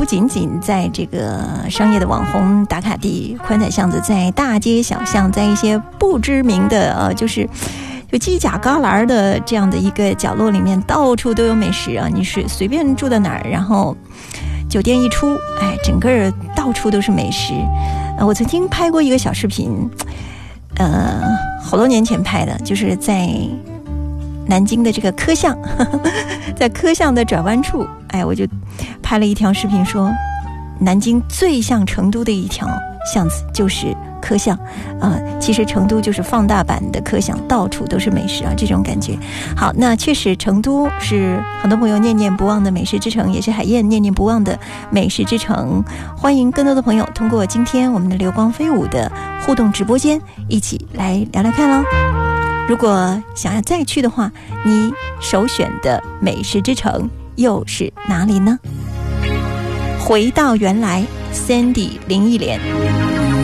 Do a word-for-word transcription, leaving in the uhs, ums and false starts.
仅仅在这个商业的网红打卡地宽窄巷子，在大街小巷，在一些不知名的呃，就是有犄角旮旯的这样的一个角落里面，到处都有美食啊！你是随便住到哪儿，然后酒店一出，哎，整个到处都是美食。呃，我曾经拍过一个小视频，呃，好多年前拍的，就是在南京的这个柯巷，呵呵在柯巷的转弯处，哎，我就拍了一条视频说，南京最像成都的一条巷子就是柯巷，呃，其实成都就是放大版的柯巷，到处都是美食啊，这种感觉。好，那确实成都是很多朋友念念不忘的美食之城，也是海燕念念不忘的美食之城。欢迎更多的朋友通过今天我们的流光飞舞的互动直播间，一起来聊聊看喽。如果想要再去的话，你首选的美食之城又是哪里呢？回到原来 Sandy 林忆莲。